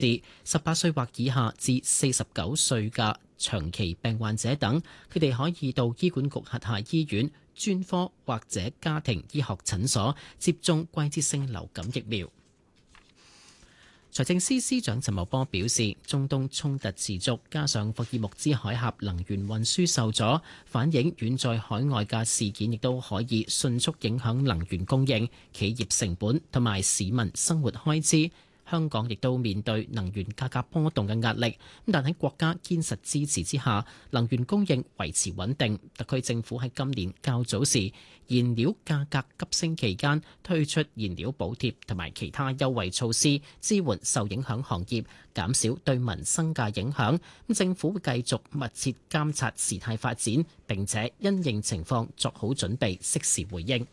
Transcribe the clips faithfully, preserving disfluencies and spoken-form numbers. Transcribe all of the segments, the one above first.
示，十八歲或以下至四十九歲嘅長期病患者等，佢哋可以到醫管局轄下醫院、專科或者家庭醫學診所接種季節性流感疫苗。財政司司長陳茂波表示，中東衝突持續，加上霍爾木茲海峽能源運輸受阻，反映遠在海外嘅事件亦都可以迅速影響能源供應、企業成本同埋市民生活開支。香港亦都面對能源價格波動嘅壓力，但喺國家堅實支持之下，能源供應維持穩定。特區政府喺今年較早時燃料價格急升期間推出燃料補貼同埋其他優惠措施，支援受影響行業，減少對民生嘅影響。政府會繼續密切監察事態發展，並且因應情況作好準備，適時回應。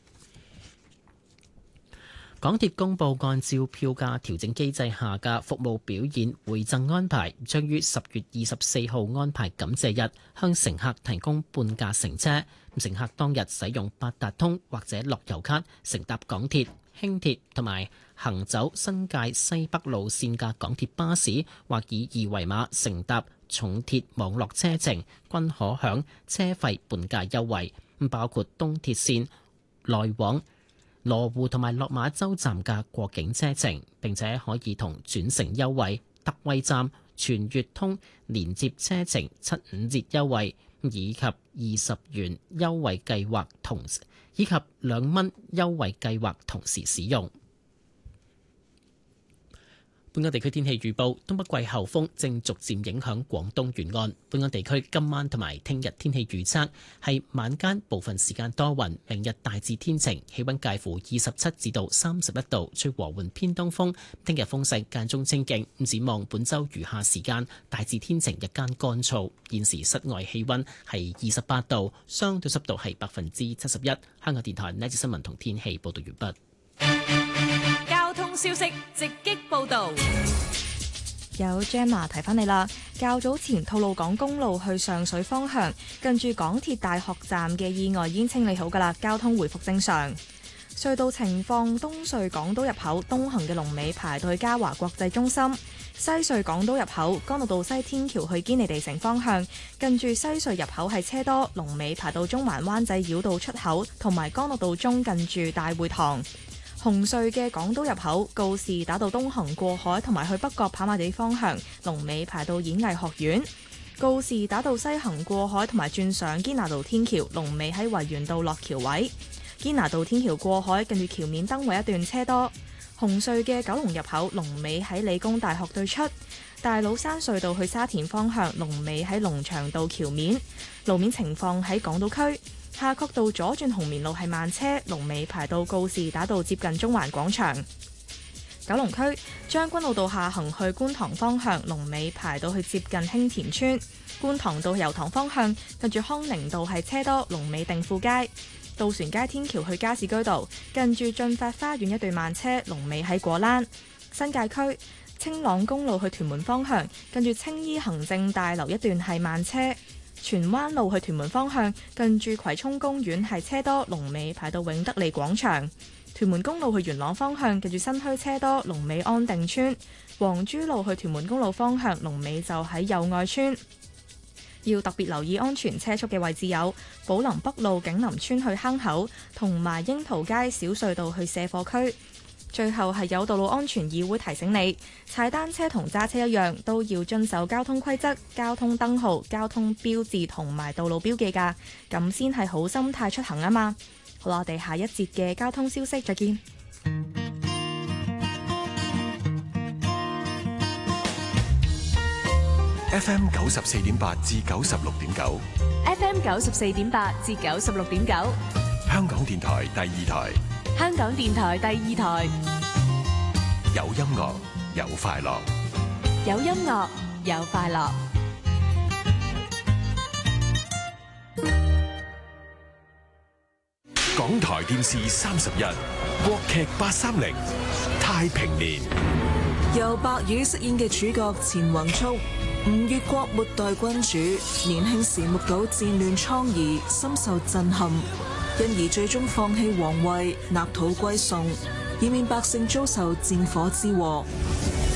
港鐵公布按照票價調整機制下嘅服務表現回贈安排，將於十月二十四號安排感謝日向乘客提供半價乘車。乘客當日使用八達通或者樂悠卡乘搭港鐵、輕鐵同埋行走新界西北路線嘅港鐵巴士，或以二維碼乘搭重鐵網絡車程，均可享車費半價優惠。包括東鐵線來往羅湖同埋落馬洲站嘅過境車程，並且可以同轉乘優惠、德惠站、全月通連接車程七五折優惠，以及二十元優惠計劃同以及兩蚊優惠計劃同時使用。本港地區天氣預報：東北季候風正逐漸影響廣東沿岸。本港地區今晚同埋聽日天氣預測係晚間部分時間多雲，明日大致天晴，氣溫介乎二十七至到三十一度，吹和緩偏東風。聽日風勢間中清勁。展望本週餘下時間大致天晴，日間乾燥。現時室外氣溫係二十八度，相對濕度係百分之七十一。香港電台呢節新聞同天氣報道完畢。 交通消息直擊報道， 有 Gemma 提翻你啦。較早前吐露港公路去上水方向，近住港鐵大學站嘅意外已經清理好噶啦，交通回復正常。隧道情況：東隧港島入口東行嘅龍尾排到去嘉華國際中心；西隧港島入口干諾道西天橋去堅尼地城方向，近住西隧入口係車多，龍尾排到中環灣仔繞道出口，同埋干諾道中近住大會堂。紅隧嘅港島入口告士打道東行過海同埋去北角跑馬地方向，龍尾排到演藝學院；告士打道西行過海同埋轉上堅拿道天橋，龍尾喺維園道落橋位。堅拿道天橋過海近住橋面燈位一段車多。紅隧嘅九龍入口龍尾喺理工大學對出。大老山隧道去沙田方向龍尾喺龍翔道橋面。路面情況喺港島區。夏慤道左轉紅棉路係慢車，龍尾排到告士打道接近中環廣場。九龍區將軍澳道下行去觀塘方向，龍尾排到去接近興田村。觀塘道油塘方向近住康寧道係車多，龍尾定富街。渡船街天橋去加士居道近住駿發花園一段慢車，龍尾喺果欄。新界區青朗公路去屯門方向近住青衣行政大樓一段係慢車。荃灣路去屯門方向近住葵涌公園係車多，龍尾排到永德利廣場。屯門公路去元朗方向近住新墟車多，龍尾安定村。黃珠路去屯門公路方向龍尾就喺友愛村。要特別留意安全車速嘅位置有寶林北路景林村去坑口，同埋櫻桃街小隧道去卸貨區。最後係有道路安全議會提醒你，踩單車同揸車一樣都要遵守交通規則、交通燈號、交通標誌同埋道路標記㗎，咁先係好心態出行啊嘛。好啦，我哋下一節嘅交通消息再見。 F M 九十四點八至九十六點九 F M 九十四點八至九十六點九， 香港電台第二台。 香港電台第二台， 有音樂有快樂， 有音樂有快樂。 港台電視三十一，國劇八三零，太平年。 由白宇飾演嘅主角錢宏速，吳越國末代君主，年輕時目睹戰亂瘡痍，深受震撼。因而最終放棄皇位，納土歸宋，以免百姓遭受戰火之禍。